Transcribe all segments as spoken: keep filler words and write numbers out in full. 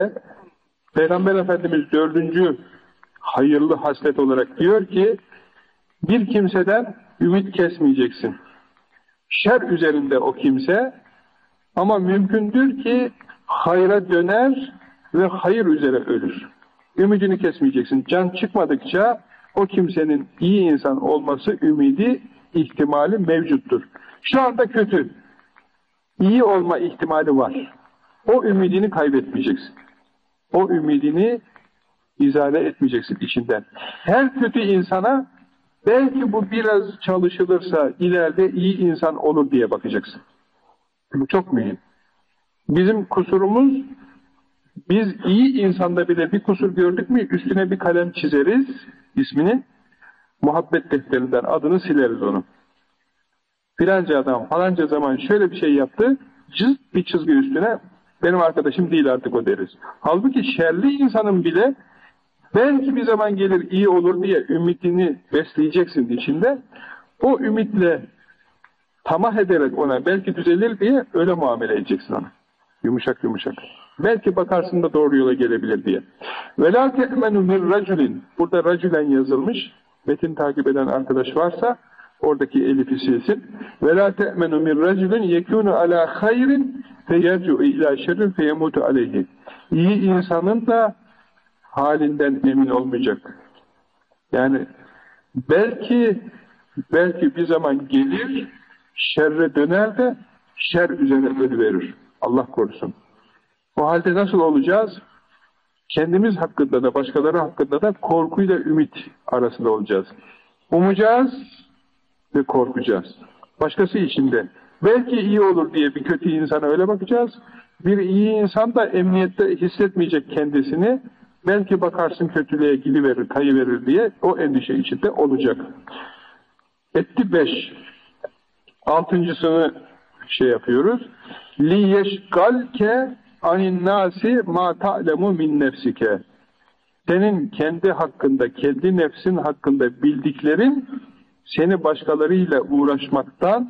Peygamber Efendimiz dördüncü hayırlı haslet olarak diyor ki, bir kimseden ümit kesmeyeceksin. Şer üzerinde o kimse, ama mümkündür ki hayra döner ve hayır üzere ölür. Ümidini kesmeyeceksin. Can çıkmadıkça o kimsenin iyi insan olması ümidi, ihtimali mevcuttur. Şu anda kötü, iyi olma ihtimali var. O ümidini kaybetmeyeceksin. O ümidini izale etmeyeceksin içinden. Her kötü insana belki bu biraz çalışılırsa ileride iyi insan olur diye bakacaksın. Bu çok mühim. Bizim kusurumuz, biz iyi insanda bile bir kusur gördük mü üstüne bir kalem çizeriz ismini, muhabbet defterinden adını sileriz onu. Filanca adam falanca zaman şöyle bir şey yaptı, cız bir çizgi üstüne, benim arkadaşım değil artık o deriz. Halbuki şerli insanın bile belki bir zaman gelir iyi olur diye ümitini besleyeceksin içinde. O ümitle tamah ederek ona belki düzelir diye öyle muamele edeceksin ona. Yumuşak yumuşak. Belki bakarsın da doğru yola gelebilir diye. وَلَا تَأْمَنُ مِنْ رَجُلٍ Burada racülen yazılmış. Metin takip eden arkadaş varsa oradaki elifi silsin. وَلَا تَأْمَنُ مِنْ رَجُلٍ يَكُونُ عَلَى خَيْرٍ فَيَرْجُعُ اِلٰى شَرٍ فَيَمُوتُ عَلَيْهِ İyi insanın da halinden emin olmayacak. Yani belki belki bir zaman gelir, şerre döner de şer üzerine ölüverir. Allah korusun. O halde nasıl olacağız? Kendimiz hakkında da başkaları hakkında da korkuyla ümit arasında olacağız. Umacağız ve korkacağız. Başkası için de belki iyi olur diye bir kötü insana öyle bakacağız. Bir iyi insan da emniyette hissetmeyecek kendisini. Belki bakarsın kötülüğe gidiverir, kayıverir diye o endişe içinde olacak. Etti beş. Altıncısını şey yapıyoruz. لِيَشْقَلْكَ anin nasi ma ta'lemu min nefsike. Senin kendi hakkında, kendi nefsin hakkında bildiklerin seni başkalarıyla uğraşmaktan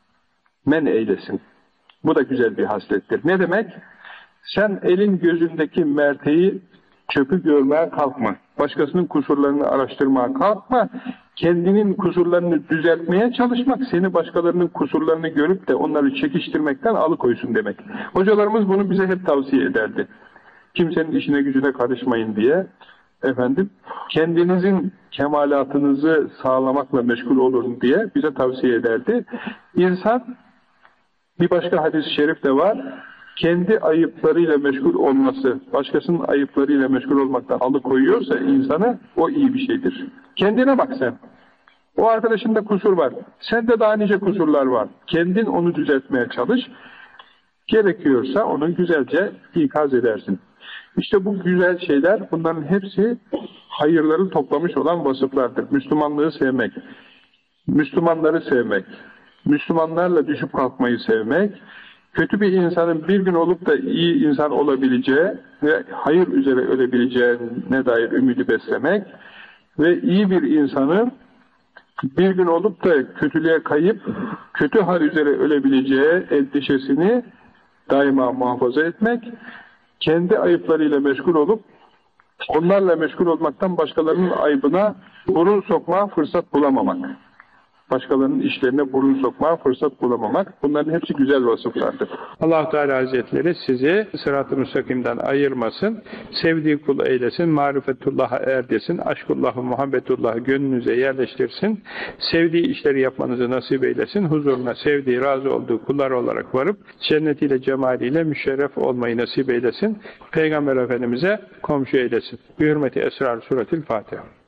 men eylesin. Bu da güzel bir haslettir. Ne demek? Sen elin gözündeki merteği, çöpü görmeye kalkma. Başkasının kusurlarını araştırmaya kalkma. Kendinin kusurlarını düzeltmeye çalışmak, seni başkalarının kusurlarını görüp de onları çekiştirmekten alıkoysun demek. Hocalarımız bunu bize hep tavsiye ederdi. Kimsenin işine gücüne karışmayın diye. Efendim, kendinizin kemalatınızı sağlamakla meşgul olun diye bize tavsiye ederdi. İnsan, bir başka hadis-i şerif de var, kendi ayıplarıyla meşgul olması, başkasının ayıplarıyla meşgul olmaktan alıkoyuyorsa insanı, o iyi bir şeydir. Kendine bak sen. O arkadaşında kusur var. Sende daha nice kusurlar var. Kendin onu düzeltmeye çalış. Gerekiyorsa onu güzelce ikaz edersin. İşte bu güzel şeyler, bunların hepsi hayırları toplamış olan vasıflardır. Müslümanlığı sevmek, Müslümanları sevmek, Müslümanlarla düşüp kalkmayı sevmek, kötü bir insanın bir gün olup da iyi insan olabileceği ve hayır üzere ölebileceğine dair ümidi beslemek ve iyi bir insanın bir gün olup da kötülüğe kayıp kötü hal üzere ölebileceği endişesini daima muhafaza etmek, kendi ayıplarıyla meşgul olup onlarla meşgul olmaktan başkalarının ayıbına burun sokmaya fırsat bulamamak. Başkalarının işlerine burun sokmaya fırsat bulamamak. Bunların hepsi güzel vasıflardır. Allah Teala Hazretleri sizi sırat-ı müstakimden ayırmasın, sevdiği kul eylesin, marifetullah'a erdesin, aşkullah'ı, muhabbetullah'ı gönlünüze yerleştirsin, sevdiği işleri yapmanızı nasip eylesin, huzuruna sevdiği, razı olduğu kullar olarak varıp, cennetiyle, cemaliyle müşerref olmayı nasip eylesin, Peygamber Efendimiz'e komşu eylesin. Bi hürmeti Esrar Suretil Fatiha.